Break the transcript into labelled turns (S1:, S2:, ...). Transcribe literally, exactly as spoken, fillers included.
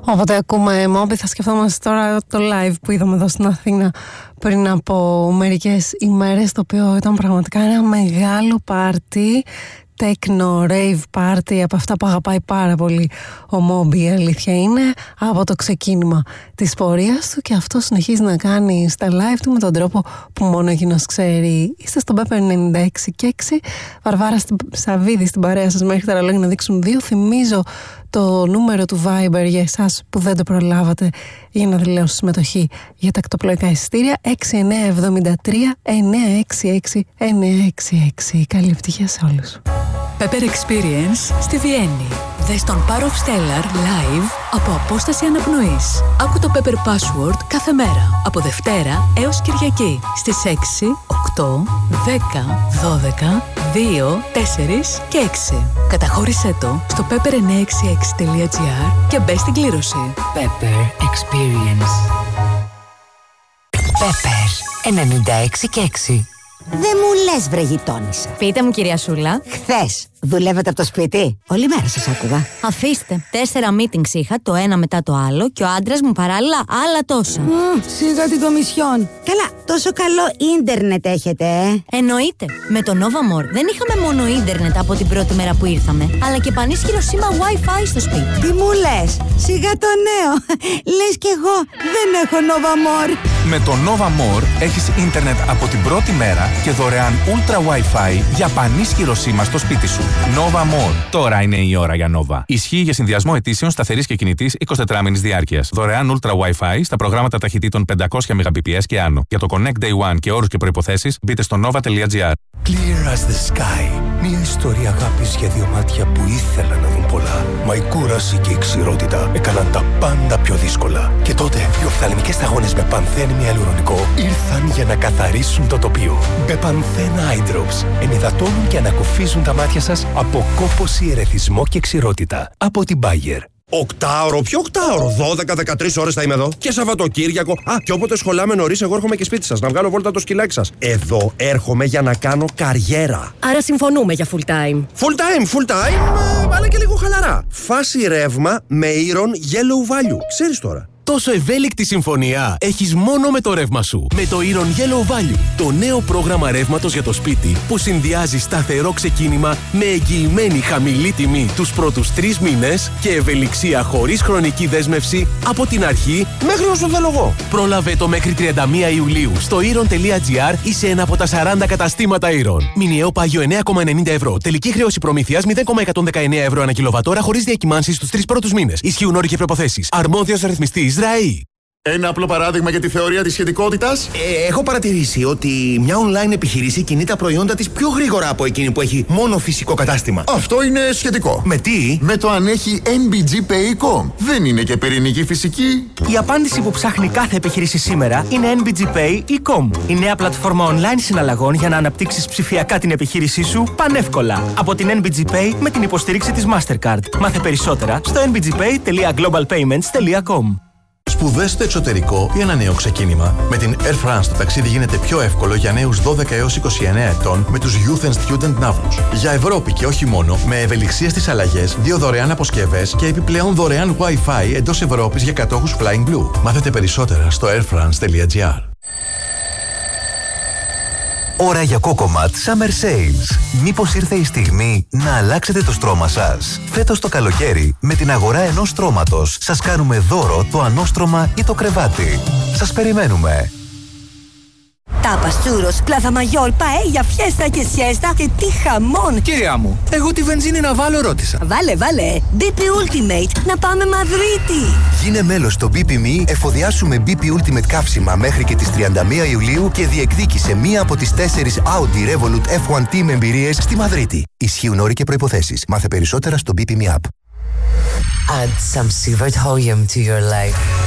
S1: Όποτε ακούμε Moby θα σκεφτόμαστε τώρα το live που είδαμε εδώ στην Αθήνα πριν από μερικές ημέρες, το οποίο ήταν πραγματικά ένα μεγάλο πάρτι, techno rave party, από αυτά που αγαπάει πάρα πολύ ο Moby, η αλήθεια είναι, από το ξεκίνημα της πορείας του, και αυτό συνεχίζει να κάνει στα live του με τον τρόπο που μόνο εκείνος ξέρει. Είστε στο Pepper ενενήντα έξι και έξι, Βαρβάρα Σαββίδη στην παρέα σας μέχρι τα ρολόγια να δείξουν δύο. Θυμίζω το νούμερο του Viber για εσάς που δεν το προλάβατε για να δηλώσω συμμετοχή για τα εκτοπλοϊκά εισιτήρια, έξι εννιά εβδομήντα τρία εννιά έξι έξι εννιά έξι έξι. Καλή επιτυχία σε όλους.
S2: Pepper Experience στη Βιέννη. Δες τον Power of Stellar live από απόσταση αναπνοής. Άκου το Pepper Password κάθε μέρα, από Δευτέρα έως Κυριακή, στις έξι, οκτώ, δέκα, δώδεκα, δύο, τέσσερα και έξι. Καταχώρησέ το στο pepper εννιά έξι έξι τελεία gr και μπες στην κλήρωση.
S3: Pepper Experience. Pepper ενενήντα έξι και έξι.
S4: Δεν μου λες, βρε γειτόνισσα.
S5: Πείτε μου, κυρία Σούλα.
S4: Χθες δουλεύετε από το σπίτι? Όλη μέρα σας άκουγα.
S5: Αφήστε. Τέσσερα meetings είχα, το ένα μετά το άλλο, και ο άντρας μου παράλληλα άλλα τόσα.
S4: Mm, σιγά την κομισιόν. Καλά, τόσο καλό ίντερνετ έχετε, ε?
S5: Εννοείται. Με το Nova More δεν είχαμε μόνο ίντερνετ από την πρώτη μέρα που ήρθαμε, αλλά και πανίσχυρο σήμα Wi-Fi στο σπίτι.
S4: Τι μου λες? Σιγά το νέο. Λες κι εγώ δεν έχω Nova More.
S6: Με το Nova More έχεις ίντερνετ από την πρώτη μέρα και δωρεάν Ultra Wi-Fi για πανίσχυρο σήμα στο σπίτι σου. Nova More. Τώρα είναι η ώρα για Nova. Ισχύει για συνδυασμό ετήσεων σταθερής και κινητής εικοσιτετράωρης διάρκειας. Δωρεάν Ultra Wi-Fi στα προγράμματα ταχυτήτων πεντακόσια μεγαμπιτ και άνω. Για το Connect Day One και όρους και προϋποθέσεις μπείτε στο nova τελεία gr.
S7: Clear as the sky. Μια ιστορία αγάπης για δύο μάτια που ήθελαν να δουν πολλά. Μα η κούραση και η ξηρότητα έκαναν τα πάντα πιο δύσκολα. Και τότε οι οφθαλμικές σταγόνες με πανθένη ιαλουρονικό ήρθαν για να καθαρίσουν το τοπίο. Μπεπανθέν Eye Drops ενυδατώνουν και ανακουφίζουν τα μάτια σας από κόπωση, ερεθισμό και ξηρότητα. Από την Bayer.
S8: Οκτάωρο, ποιο οκτάωρο, δώδεκα με δεκατρείς ώρες θα είμαι εδώ. Και Σαββατοκύριακο. Α, και όποτε σχολάμε νωρίς, εγώ έρχομαι και σπίτι σας να βγάλω βόλτα το σκυλάκι σας. Εδώ έρχομαι για να κάνω καριέρα.
S9: Άρα συμφωνούμε για full time.
S8: Full time, full time, αλλά και λίγο χαλαρά. Φάση ρεύμα με Iron Yellow Value. Ξέρεις τώρα.
S10: Τόσο ευέλικτη συμφωνία έχεις μόνο με το ρεύμα σου. Με το Iron Yellow Value, το νέο πρόγραμμα ρεύματος για το σπίτι που συνδυάζει σταθερό ξεκίνημα με εγγυημένη χαμηλή τιμή τους πρώτους τρεις μήνες και ευελιξία χωρίς χρονική δέσμευση από την αρχή
S8: μέχρι όσο θέλω εγώ.
S10: Πρόλαβε το μέχρι τριάντα μία Ιουλίου στο iron τελεία gr ή σε ένα από τα σαράντα καταστήματα Iron. Μηνιαίο πάγιο εννέα κόμμα ενενήντα ευρώ. Τελική χρέωση προμήθειας μηδέν κόμμα εκατόν δεκαεννέα ευρώ ανά κιλοβατόρα χωρίς διακυμάνσεις στους τρεις πρώτους μήνες. Ισχύουν όροι και προϋποθέσεις. Αρμόδιος ρυθμιστής ΡΑΗ.
S11: Ένα απλό παράδειγμα για τη θεωρία της σχετικότητας.
S8: Ε, έχω παρατηρήσει ότι μια online επιχείρηση κινεί τα προϊόντα της πιο γρήγορα από εκείνη που έχει μόνο φυσικό κατάστημα.
S11: Αυτό είναι σχετικό.
S8: Με τι?
S11: Με το αν έχει εν μπι τζι Pay.com. Δεν είναι και πυρηνική φυσική.
S12: Η απάντηση που ψάχνει κάθε επιχείρηση σήμερα είναι εν μπι τζι Pay τελεία com. Η νέα πλατφόρμα online συναλλαγών για να αναπτύξεις ψηφιακά την επιχείρησή σου πανεύκολα. Από την εν μπι τζι Pay με την υποστήριξη της Mastercard. Μάθε περισσότερα στο εν μπι τζι pay τελεία global payments τελεία com.
S13: Σπουδές στο εξωτερικό ή ένα νέο ξεκίνημα. Με την Air France το ταξίδι γίνεται πιο εύκολο για νέους δώδεκα έως είκοσι εννέα ετών με τους Youth and Student ναύλους. Για Ευρώπη και όχι μόνο, με ευελιξία στις αλλαγές, δύο δωρεάν αποσκευές και επιπλέον δωρεάν Wi-Fi εντός Ευρώπης για κατόχους Flying Blue. Μάθετε περισσότερα στο air france τελεία gr.
S14: Ώρα για Cocomat Summer Sales. Μήπως ήρθε η στιγμή να αλλάξετε το στρώμα σας? Φέτος το καλοκαίρι, με την αγορά ενός στρώματος, σας κάνουμε δώρο το ανώστρωμα ή το κρεβάτι. Σας περιμένουμε.
S4: Τάπας, τσούρος, πλαθαμαγιόλ, παέλια, φιέστα και σιέστα και τι χαμόν!
S15: Κυρία μου, εγώ τη βενζίνη να βάλω ρώτησα.
S4: Βάλε, βάλε! μπι πι Ultimate, να πάμε Μαδρίτη!
S14: Γίνε μέλος στο μπι πι εμ ι, εφοδιάσου με μπι πι Ultimate καύσιμα μέχρι και τις τριάντα μία Ιουλίου και διεκδίκησε μία από τις τέσσερις Audi Revolut εφ ουάν Team εμπειρίες στη Μαδρίτη. Ισχύουν όροι και προϋποθέσεις. Μάθε περισσότερα στο μπι πι εμ ι App.
S3: Add some Sievert Hoyum to your life.